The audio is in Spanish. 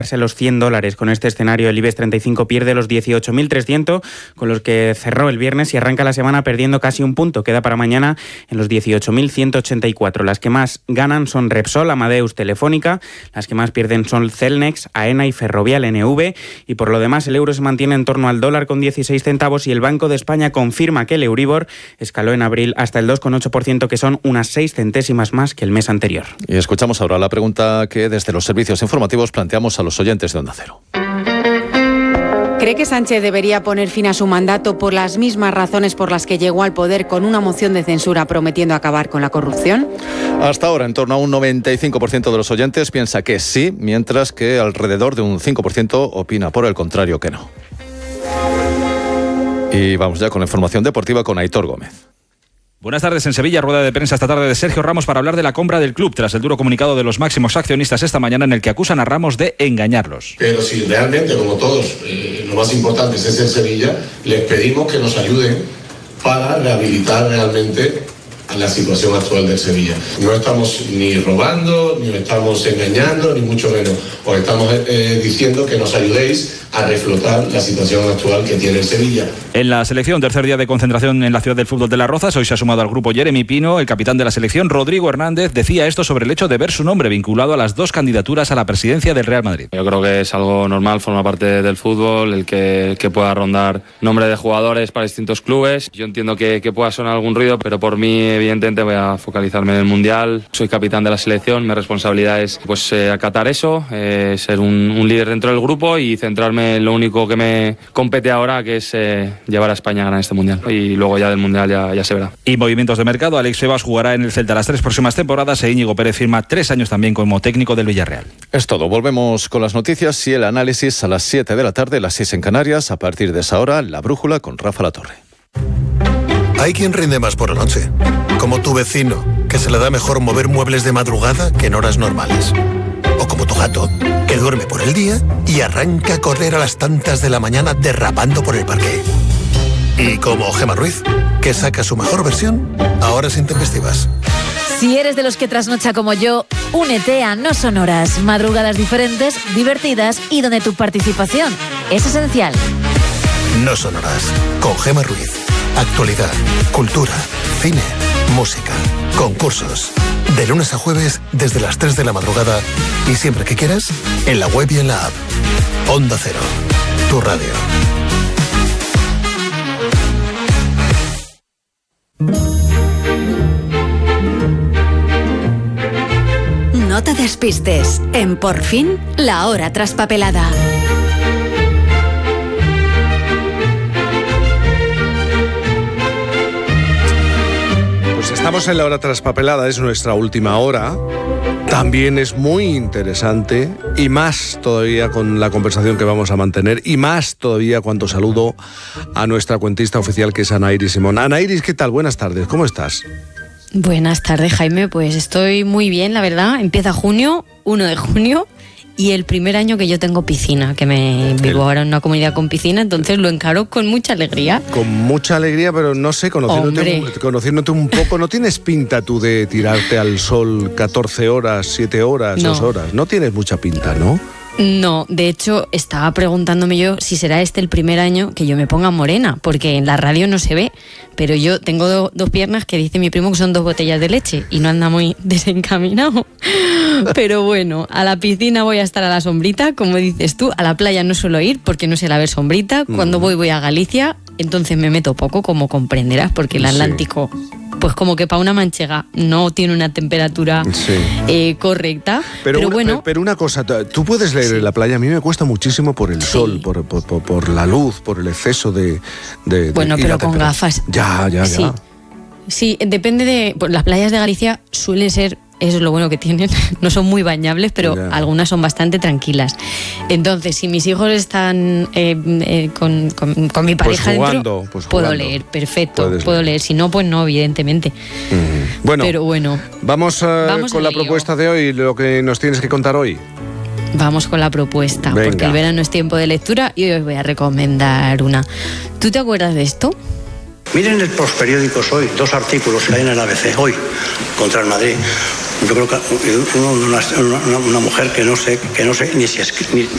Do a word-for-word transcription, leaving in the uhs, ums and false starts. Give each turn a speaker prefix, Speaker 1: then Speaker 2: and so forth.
Speaker 1: los cien dólares. Con este escenario el IBEX treinta y cinco pierde los dieciocho mil trescientos, con los que cerró el viernes, y arranca la semana perdiendo casi un punto. Queda para mañana en los dieciocho mil ciento ochenta y cuatro. Las que más ganan son Repsol, Amadeus, Telefónica. Las que más pierden son Celnex, Aena y Ferrovial N V. Y por lo demás el euro se mantiene en torno al dólar con dieciséis centavos, y el Banco de España confirma que el Euribor escaló en abril hasta el dos coma ocho por ciento, que son unas seis centésimas más que el mes anterior.
Speaker 2: Y escuchamos ahora la pregunta que desde los servicios informativos planteamos a los oyentes de Onda Cero.
Speaker 3: ¿Cree que Sánchez debería poner fin a su mandato por las mismas razones por las que llegó al poder, con una moción de censura prometiendo acabar con la corrupción?
Speaker 2: Hasta ahora, en torno a un noventa y cinco por ciento de los oyentes piensa que sí, mientras que alrededor de un cinco por ciento opina por el contrario que no. Y vamos ya con la información deportiva con Aitor Gómez.
Speaker 4: Buenas tardes. En Sevilla, rueda de prensa esta tarde de Sergio Ramos para hablar de la compra del club, tras el duro comunicado de los máximos accionistas esta mañana en el que acusan a Ramos de engañarlos.
Speaker 5: Pero si realmente, como todos, eh, lo más importante es el Sevilla, les pedimos que nos ayuden para rehabilitar realmente a la situación actual del Sevilla. No estamos ni robando, ni estamos engañando, ni mucho menos. Os estamos eh, diciendo que nos ayudéis a reflotar la situación actual que tiene el Sevilla.
Speaker 4: En la selección, tercer día de concentración en la ciudad del fútbol de Las Rozas, hoy se ha sumado al grupo Jeremy Pino. El capitán de la selección, Rodrigo Hernández, decía esto sobre el hecho de ver su nombre vinculado a las dos candidaturas a la presidencia del Real Madrid.
Speaker 6: Yo creo que es algo normal, forma parte del fútbol, el que, que pueda rondar nombre de jugadores para distintos clubes. Yo entiendo que, que pueda sonar algún ruido, pero por mí, evidentemente, voy a focalizarme en el Mundial. Soy capitán de la selección, mi responsabilidad es pues, eh, acatar eso, eh, ser un, un líder dentro del grupo y centrarme en lo único que me compete ahora, que es eh, llevar a España a ganar este Mundial. Y luego ya del Mundial ya, ya se verá.
Speaker 4: Y movimientos de mercado. Alex Febas jugará en el Celta las tres próximas temporadas e Íñigo Pérez firma tres años también como técnico del Villarreal.
Speaker 2: Es todo. Volvemos con las noticias y el análisis a las siete de la tarde, las seis en Canarias. A partir de esa hora, La Brújula con Rafa Latorre.
Speaker 7: Hay quien rinde más por la noche, como tu vecino, que se le da mejor mover muebles de madrugada que en horas normales. O como tu gato, que duerme por el día y arranca a correr a las tantas de la mañana derrapando por el parque. Y como Gemma Ruiz, que saca su mejor versión a horas intempestivas.
Speaker 8: Si eres de los que trasnocha como yo, únete a No Son Horas. Madrugadas diferentes, divertidas y donde tu participación es esencial.
Speaker 7: No Son Horas, con Gemma Ruiz. Actualidad, cultura, cine, música, concursos. De lunes a jueves desde las tres de la madrugada y siempre que quieras, en la web y en la app. Onda Cero, tu radio.
Speaker 3: No te despistes. En Por Fin, la hora traspapelada.
Speaker 9: Estamos en la hora traspapelada, es nuestra última hora. También es muy interesante, y más todavía con la conversación que vamos a mantener, y más todavía cuando saludo a nuestra cuentista oficial, que es Ana Iris Simón. Ana Iris, ¿qué tal? Buenas tardes, ¿cómo estás?
Speaker 10: Buenas tardes, Jaime, pues estoy muy bien, la verdad. Empieza junio, primero de junio, y el primer año que yo tengo piscina, que me vivo ahora en una comunidad con piscina, entonces lo encaro con mucha alegría.
Speaker 9: Con mucha alegría, pero no sé, conociéndote, un, conociéndote un poco, ¿no tienes pinta tú de tirarte al sol catorce horas, siete horas,
Speaker 10: no.
Speaker 9: dos horas? No tienes mucha pinta, ¿no?
Speaker 10: No, de hecho estaba preguntándome yo si será este el primer año que yo me ponga morena, porque en la radio no se ve, pero yo tengo do, dos piernas que dice mi primo que son dos botellas de leche y no anda muy desencaminado. Pero bueno, a la piscina voy a estar a la sombrita, como dices tú, a la playa no suelo ir porque no sé la ver sombrita, cuando voy voy a Galicia, entonces me meto poco, como comprenderás, porque el Atlántico... Sí. Pues como que para una manchega no tiene una temperatura sí. eh, correcta.
Speaker 9: Pero,
Speaker 10: pero
Speaker 9: una,
Speaker 10: bueno.
Speaker 9: Pero una cosa, tú puedes leer sí. en la playa, a mí me cuesta muchísimo por el sí. sol, por, por, por, por la luz, por el exceso de... de
Speaker 10: bueno,
Speaker 9: de,
Speaker 10: pero con gafas.
Speaker 9: Ya, ya,
Speaker 10: sí.
Speaker 9: ya.
Speaker 10: Sí, depende de... Pues las playas de Galicia suelen ser... Eso es lo bueno que tienen, no son muy bañables, pero yeah. algunas son bastante tranquilas. Entonces, si mis hijos están eh, eh, con, con, con mi pareja
Speaker 9: pues jugando,
Speaker 10: dentro,
Speaker 9: pues
Speaker 10: puedo
Speaker 9: jugando.
Speaker 10: leer, perfecto,
Speaker 9: Puedes
Speaker 10: puedo
Speaker 9: leer.
Speaker 10: leer. Si no, pues no, evidentemente.
Speaker 9: Mm. Bueno,
Speaker 10: pero bueno,
Speaker 9: vamos, uh,
Speaker 10: vamos
Speaker 9: con la lío. propuesta de hoy, lo que nos tienes que contar hoy.
Speaker 10: Vamos con la propuesta,
Speaker 9: Venga.
Speaker 10: porque el verano es tiempo de lectura y hoy os voy a recomendar una. ¿Tú te acuerdas de esto?
Speaker 11: Miren los periódicos hoy, dos artículos que hay en el A B C hoy contra el Madrid. Yo creo que una, una, una mujer que no sé, que no sé ni si, es, ni,